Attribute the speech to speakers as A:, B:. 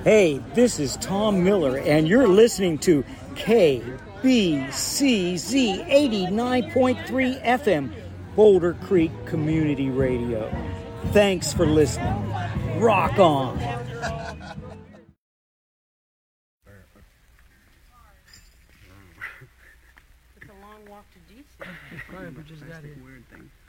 A: Hey, this is Tom Miller, and you're listening to KBCZ 89.3 FM, Boulder Creek Community Radio. Thanks for listening. Rock on.
B: It's a long walk to DC.
C: Probably just got here.
B: Weird thing.